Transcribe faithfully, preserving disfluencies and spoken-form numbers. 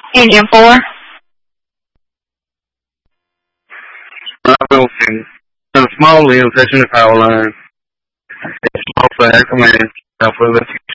Engine four. Rob Wilson. To the small limbs touching the power line. It's small flag command. Southwest